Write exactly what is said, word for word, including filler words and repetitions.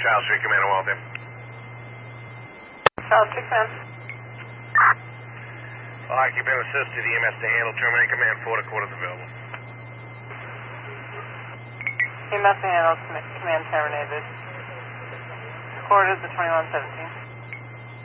Charles Street, Commander Walter. Charles Street, Command. Occupant assist to the E M S to handle. Terminate command, four quarters available. E M S to handle, command terminated. Quarters to twenty-one seventeen.